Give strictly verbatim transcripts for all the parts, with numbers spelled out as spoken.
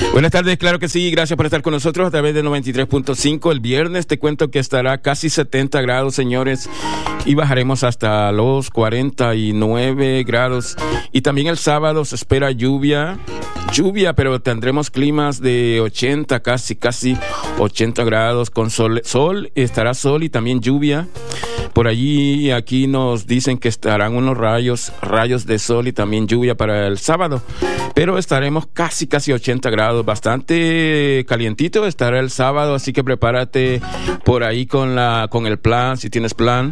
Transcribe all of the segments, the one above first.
Buenas tardes, claro que sí, gracias por estar con nosotros a través de noventa y tres punto cinco. El viernes te cuento que estará casi setenta grados, señores, y bajaremos hasta los cuarenta y nueve grados. Y también el sábado se espera lluvia, lluvia, pero tendremos climas de ochenta, casi, casi ochenta grados, con sol, sol, estará sol y también lluvia. Por allí, aquí nos dicen que estarán unos rayos, rayos de sol y también lluvia para el sábado, pero estaremos casi, casi ochenta grados, bastante calientito estará el sábado, así que prepárate por ahí con la, con el plan, si tienes plan.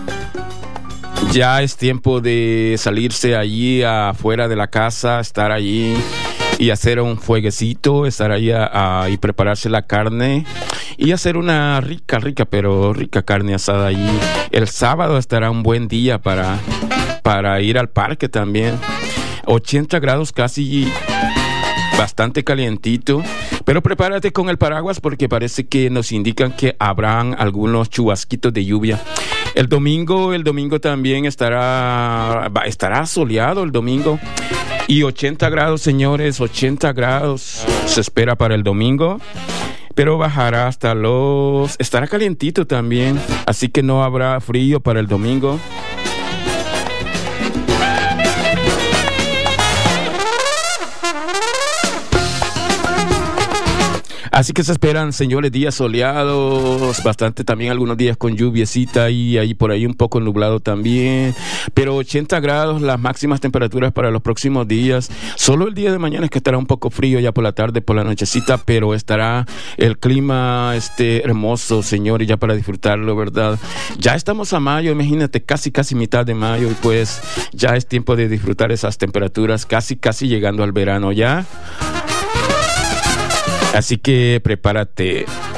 Ya es tiempo de salirse allí afuera de la casa, estar allí y hacer un fueguecito, estar ahí a, a, y prepararse la carne y hacer una rica, rica, pero rica carne asada allí. El sábado estará un buen día para, para ir al parque también. ochenta grados casi, bastante calientito, pero prepárate con el paraguas porque parece que nos indican que habrán algunos chubasquitos de lluvia. El domingo, el domingo también estará, estará soleado el domingo. Y ochenta grados, señores, ochenta grados se espera para el domingo, pero bajará hasta los... estará calientito también, así que no habrá frío para el domingo. Así que se esperan, señores, días soleados, bastante también algunos días con lluviecita y ahí por ahí un poco nublado también, pero ochenta grados las máximas temperaturas para los próximos días. Solo el día de mañana es que estará un poco frío ya por la tarde, por la nochecita, pero estará el clima este hermoso, señores, ya para disfrutarlo, ¿verdad? Ya estamos a mayo, imagínate, casi casi mitad de mayo y pues ya es tiempo de disfrutar esas temperaturas, casi casi llegando al verano ya. Así que prepárate.